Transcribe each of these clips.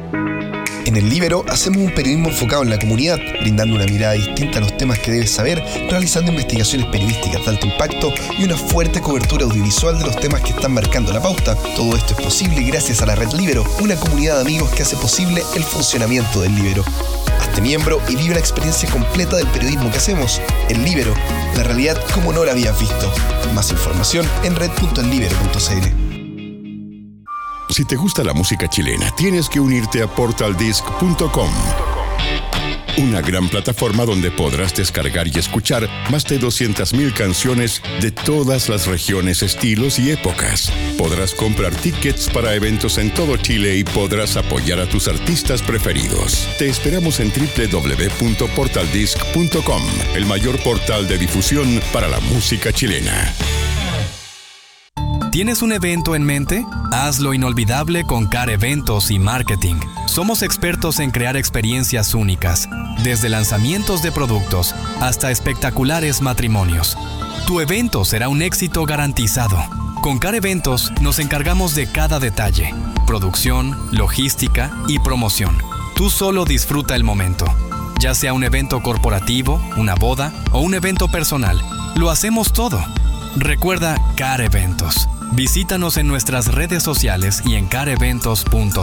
En El Líbero hacemos un periodismo enfocado en la comunidad, brindando una mirada distinta a los temas que debes saber, realizando investigaciones periodísticas de alto impacto y una fuerte cobertura audiovisual de los temas que están marcando la pauta. Todo esto es posible gracias a la Red Líbero, una comunidad de amigos que hace posible el funcionamiento del Líbero. Hazte miembro y vive la experiencia completa del periodismo que hacemos. El Líbero, la realidad como no la habías visto. Más información en red.ellibero.cl. Si te gusta la música chilena, tienes que unirte a portaldisc.com. Una gran plataforma donde podrás descargar y escuchar más de 200.000 canciones de todas las regiones, estilos y épocas. Podrás comprar tickets para eventos en todo Chile y podrás apoyar a tus artistas preferidos. Te esperamos en www.portaldisc.com, el mayor portal de difusión para la música chilena. ¿Tienes un evento en mente? Hazlo inolvidable con CAR Eventos y Marketing. Somos expertos en crear experiencias únicas, desde lanzamientos de productos hasta espectaculares matrimonios. Tu evento será un éxito garantizado. Con CAR Eventos nos encargamos de cada detalle: producción, logística y promoción. Tú solo disfruta el momento. Ya sea un evento corporativo, una boda o un evento personal, lo hacemos todo. Recuerda CAR Eventos. Visítanos en nuestras redes sociales y en careventos.cl.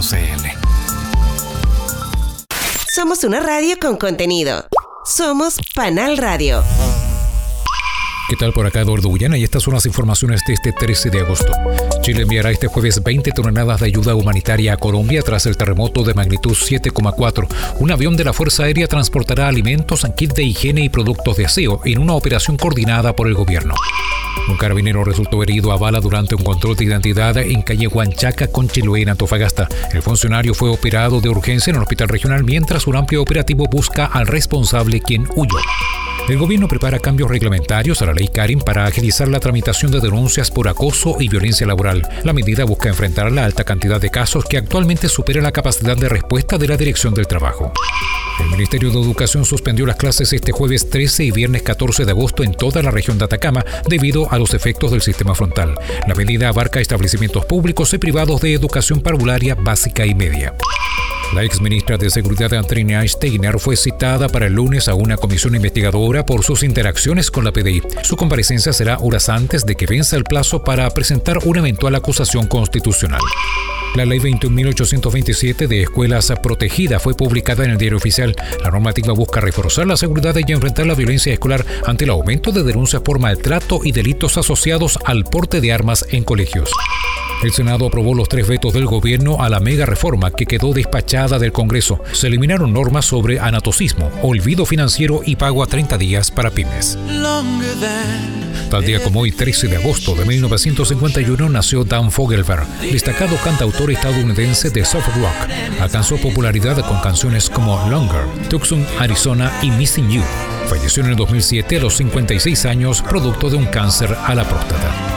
Somos una radio con contenido. Somos Panal Radio. ¿Qué tal? Por acá Eduardo Bullana y estas son las informaciones de este 13 de agosto. Chile enviará este jueves 20 toneladas de ayuda humanitaria a Colombia tras el terremoto de magnitud 7,4. Un avión de la Fuerza Aérea transportará alimentos, kits de higiene y productos de aseo en una operación coordinada por el gobierno. Un carabinero resultó herido a bala durante un control de identidad en calle Huanchaca con Chiloé, en Antofagasta. El funcionario fue operado de urgencia en el hospital regional mientras un amplio operativo busca al responsable, quien huyó. El gobierno prepara cambios reglamentarios a la ley Karin para agilizar la tramitación de denuncias por acoso y violencia laboral. La medida busca enfrentar la alta cantidad de casos que actualmente supera la capacidad de respuesta de la Dirección del Trabajo. El Ministerio de Educación suspendió las clases este jueves 13 y viernes 14 de agosto en toda la región de Atacama debido a los efectos del sistema frontal. La medida abarca establecimientos públicos y privados de educación parvularia básica y media. La exministra de Seguridad Andrea Steiner fue citada para el lunes a una comisión investigadora por sus interacciones con la PDI. Su comparecencia será horas antes de que venza el plazo para presentar una eventual acusación constitucional. La Ley 21.827 de Escuelas Protegidas fue publicada en el Diario Oficial. La normativa busca reforzar la seguridad y enfrentar la violencia escolar ante el aumento de denuncias por maltrato y delitos asociados al porte de armas en colegios. El Senado aprobó los 3 vetos del gobierno a la mega reforma que quedó despachada del Congreso. Se eliminaron normas sobre anatocismo, olvido financiero y pago a 30 días para pymes. Tal día como hoy, 13 de agosto de 1951, nació Dan Fogelberg, destacado cantautor estadounidense de soft rock. Alcanzó popularidad con canciones como Longer, Tucson, Arizona y Missing You. Falleció en el 2007 a los 56 años, producto de un cáncer a la próstata.